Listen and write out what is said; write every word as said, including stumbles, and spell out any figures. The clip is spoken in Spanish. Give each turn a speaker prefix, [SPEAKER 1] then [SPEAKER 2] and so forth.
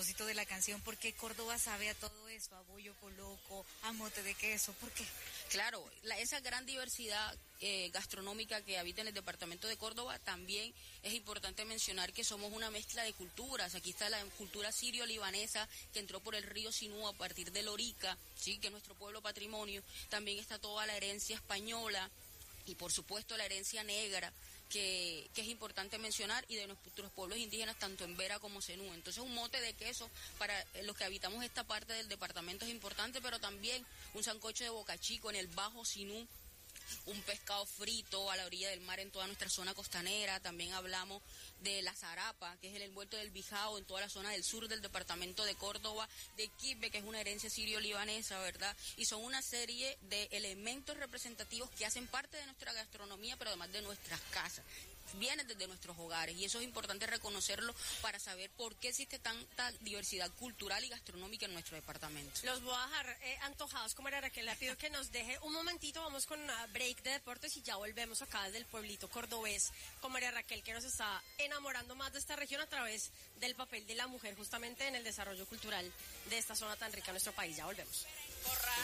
[SPEAKER 1] propósito de la canción, ¿por qué Córdoba sabe a todo eso? A bollo coloco, a mote de queso, ¿por qué?
[SPEAKER 2] Claro, la, esa gran diversidad eh, gastronómica que habita en el departamento de Córdoba, también es importante mencionar que somos una mezcla de culturas. Aquí está la cultura sirio-libanesa que entró por el río Sinú a partir de Lorica, sí, que es nuestro pueblo patrimonio. También está toda la herencia española y por supuesto la herencia negra, que, que es importante mencionar, y de nuestros pueblos indígenas, tanto en Vera como Zenú. Entonces un mote de queso para los que habitamos esta parte del departamento es importante, pero también un sancocho de Boca Chico en el Bajo Sinú, un pescado frito a la orilla del mar en toda nuestra zona costanera. También hablamos de la zarapa, que es el envuelto del bijao en toda la zona del sur del departamento de Córdoba, de kibbe, que es una herencia sirio-libanesa, ¿verdad? Y son una serie de elementos representativos que hacen parte de nuestra gastronomía, pero además de nuestras casas. Vienen desde nuestros hogares, y eso es importante reconocerlo para saber por qué existe tanta diversidad cultural y gastronómica en nuestro departamento.
[SPEAKER 3] Los voy a dejar eh, antojados, como era Raquel. Le pido que nos deje un momentito, vamos con una break de deportes y ya volvemos acá desde el pueblito cordobés con María Raquel, que nos está enamorando más de esta región a través del papel de la mujer justamente en el desarrollo cultural de esta zona tan rica en nuestro país. Ya volvemos.
[SPEAKER 2] Corra.